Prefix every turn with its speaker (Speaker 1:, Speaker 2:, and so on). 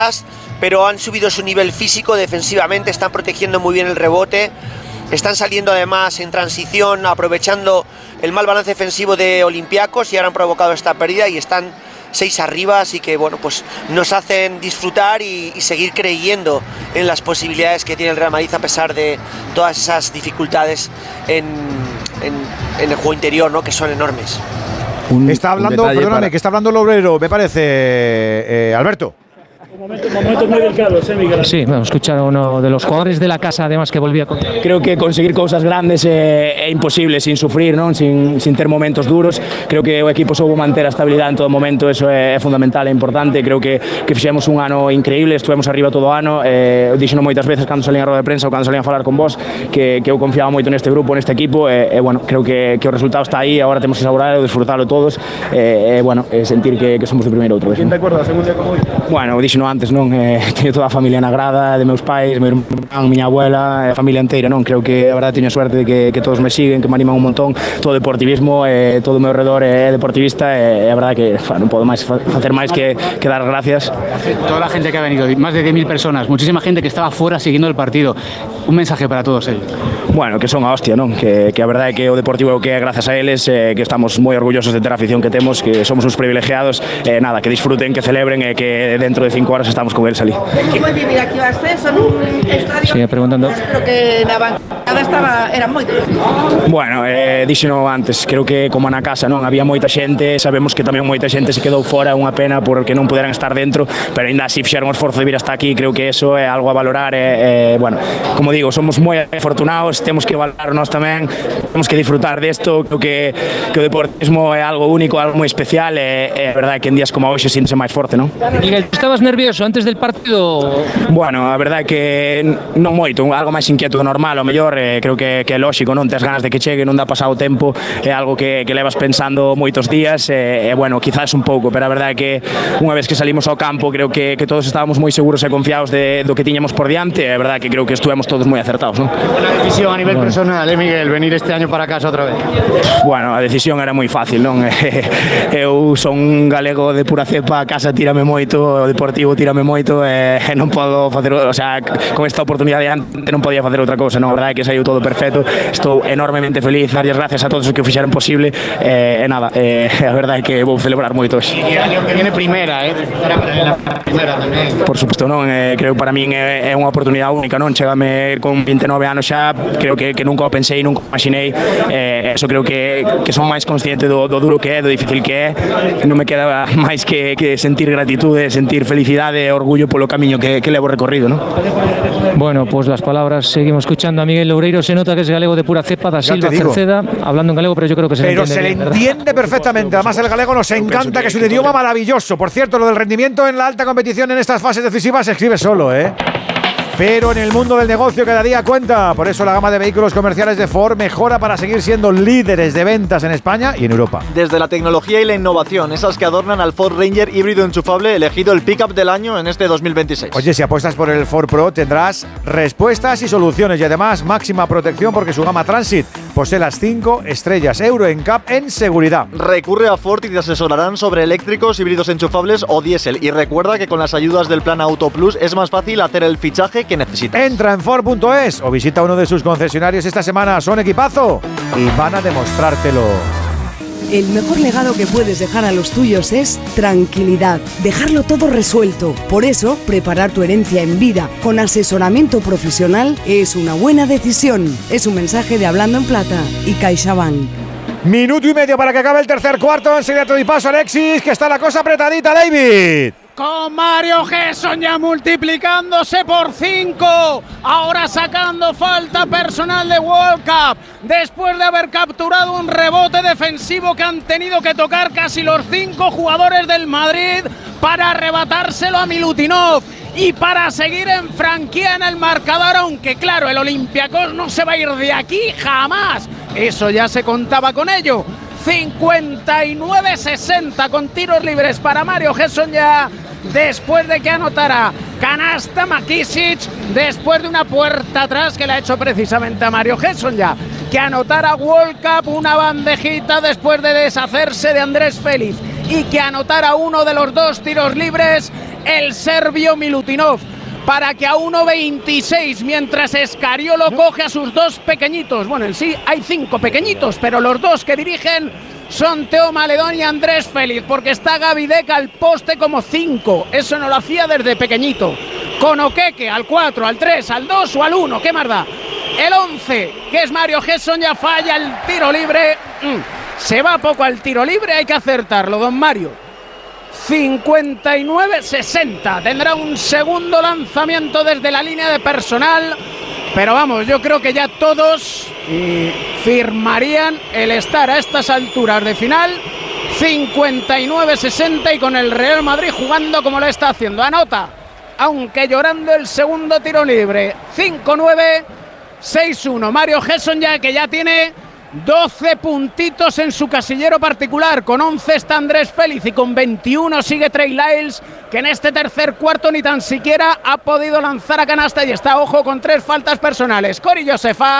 Speaker 1: pero han subido su nivel físico defensivamente, están protegiendo muy bien el rebote, están saliendo además en transición, aprovechando el mal balance defensivo de Olympiacos y ahora han provocado esta pérdida y están 6 arriba, así que bueno, pues nos hacen disfrutar y seguir creyendo en las posibilidades que tiene el Real Madrid a pesar de todas esas dificultades en el juego interior, ¿no?, que son enormes.
Speaker 2: Está hablando, perdóname, que está hablando el obrero, me parece, Alberto.
Speaker 3: Momentos muy delicados, Miguel.
Speaker 4: Sí, hemos escuchado a uno de los jugadores de la casa, además, que volvía con...
Speaker 3: Creo que conseguir cosas grandes é imposible sin sufrir, non? Sin ter momentos duros. Creo que o equipo soubo manter a estabilidade en todo momento, eso é fundamental e importante. Creo que fixemos un ano increíble, estuvemos arriba todo o ano. Dixeno moitas veces cando salían a roda de prensa ou cando salían a falar con vos que eu confiaba moito neste grupo, neste equipo e bueno, creo que o resultado está aí, agora temos que saboralo, disfrutalo todos bueno, sentir que somos de primeiro outra vez.
Speaker 5: Quen te acordas según día como hoy?
Speaker 3: Bueno, dixeno antes, non? Teño toda a familia na grada, de meus pais, meu irmán, miña abuela, a familia inteira, non? Creo que a verdade teño suerte de que todos me siguen, que me animan un montón, todo deportivismo, todo o meu redor é deportivista e a verdade que non podo máis facer máis que dar gracias.
Speaker 4: Toda la gente que ha venido, más de 10.000 personas, muchísima gente que estaba fuera siguiendo el partido. Un mensaje para todos ellos.
Speaker 3: Bueno, que son a hostia, non? Que a verdade é que o Deportivo que é gracias a eles, que estamos moi orgullosos de ter a afición que temos, que somos uns privilegiados, nada, que disfruten, que celebren e que dentro de 5 horas estamos con eles ali.
Speaker 6: Foi vivir aquí o ascenso nun estadio.
Speaker 4: Sigue preguntando.
Speaker 6: Pero que na bancada eran moitos.
Speaker 3: Bueno, díxeno antes, creo que como na casa, non? Había moita xente, sabemos que tamén moita xente se quedou fora, unha pena porque non puderan estar dentro, pero ainda así fixeron o esforzo de vir hasta aquí, creo que eso é algo a valorar bueno, como digo, somos moi afortunados, temos que valorar nós tamén, temos que disfrutar desto, creo que o deportismo é algo único, algo moi especial e a verdade que en días como hoxe síntese máis forte, non?
Speaker 4: Miguel, estabas nervioso antes del partido?
Speaker 3: Bueno, a verdade que non moito, algo máis inquieto que normal, o mellor, creo que é lógico, non? Tes ganas de que chegue, non dá pasado o tempo, é algo que levas pensando moitos días e bueno, quizás un pouco, pero a verdade que unha vez que salimos ao campo, creo que todos estábamos moi seguros e confiados do que tiñamos por diante, e a verdade que creo que estuvemos todos moi acertados, non?
Speaker 5: Buena decisión a nivel personal, Miguel, venir este año para casa outra vez.
Speaker 3: Bueno, a decisión era moi fácil, non? Eu son un galego de pura cepa, a casa tírame moito, o Deportivo tírame moito e non podo facer, o sea, con esta oportunidade non podía facer outra cousa, non? A verdade que saiu todo perfecto, estou enormemente feliz, darles gracias a todos os que o fixeron posible e nada, a verdade que vou celebrar moito hoxe.
Speaker 5: E o año que viene primeira, la primeira tamén.
Speaker 3: Por suposto, non? Creo para min é unha oportunidade única, non? Chegame con 29 anos xa, creo que nunca o pensei, nunca o imaginei, eso creo que son máis consciente do duro que é, do difícil que é, non me queda máis que sentir gratitude, sentir felicidade e orgullo polo camiño que levo recorrido, non?
Speaker 4: Bueno, pues las palabras, seguimos escuchando a Miguel Loureiro, se nota que es galego de pura cepa, da Silva Cerceda, hablando en galego, pero yo creo que se le entiende.
Speaker 2: Pero se le entiende perfectamente, además el galego nos encanta, que es un idioma maravilloso. Por cierto, lo del rendimiento en la alta competición en estas fases decisivas se escribe solo, Pero en el mundo del negocio cada día cuenta. Por eso la gama de vehículos comerciales de Ford mejora para seguir siendo líderes de ventas en España y en Europa.
Speaker 7: Desde la tecnología y la innovación, esas que adornan al Ford Ranger híbrido enchufable, elegido el pickup del año en este 2026.
Speaker 2: Oye, si apuestas por el Ford Pro tendrás respuestas y soluciones y además máxima protección porque su gama Transit posee las 5 estrellas Euro NCAP en seguridad.
Speaker 7: Recurre a Ford y te asesorarán sobre eléctricos, híbridos enchufables o diésel. Y recuerda que con las ayudas del plan Auto Plus es más fácil hacer el fichaje que necesitas.
Speaker 2: Entra en Ford.es o visita uno de sus concesionarios esta semana. Son equipazo y van a demostrártelo.
Speaker 8: El mejor legado que puedes dejar a los tuyos es tranquilidad, dejarlo todo resuelto. Por eso, preparar tu herencia en vida con asesoramiento profesional es una buena decisión. Es un mensaje de Hablando en Plata y CaixaBank.
Speaker 2: Minuto y medio para que acabe el tercer cuarto. Enseguida te doy paso, Alexis, que está la cosa apretadita, David.
Speaker 9: Con Mario Gesson ya multiplicándose por 5, ahora sacando falta personal de World Cup, después de haber capturado un rebote defensivo que han tenido que tocar casi los 5 jugadores del Madrid para arrebatárselo a Milutinov y para seguir en franquía en el marcador, aunque claro, el Olympiacos no se va a ir de aquí jamás, eso ya se contaba con ello. 59-60 con tiros libres para Mario Gesson ya, después de que anotara canasta McKissic, después de una puerta atrás que le ha hecho precisamente a Mario Gesson ya, que anotara World Cup una bandejita después de deshacerse de Andrés Félix y que anotara uno de los 2 tiros libres el serbio Milutinov, para que a 1.26, mientras Escariolo coge a sus 2 pequeñitos. Bueno, en sí hay 5 pequeñitos, pero los 2 que dirigen son Teo Maledón y Andrés Félix, porque está Gaby Deck al poste como 5. Eso no lo hacía desde pequeñito. Con Okeke al 4, al 3, al 2 o al 1, ¿qué más da? El 11, que es Mario Gesson, ya falla el tiro libre. Se va poco al tiro libre, hay que acertarlo, don Mario. 59-60. Tendrá un segundo lanzamiento desde la línea de personal. Pero vamos, yo creo que ya todos firmarían el estar a estas alturas de final. 59-60 y con el Real Madrid jugando como lo está haciendo. Anota, aunque llorando, el segundo tiro libre. 5-9, 6-1. Mario Gesson ya que ya tiene 12 puntitos en su casillero particular. Con 11 está Andrés Félix y con 21 sigue Trey Lyles, que en este tercer cuarto ni tan siquiera ha podido lanzar a canasta y está, ojo, con 3 faltas personales. Cory Josefa.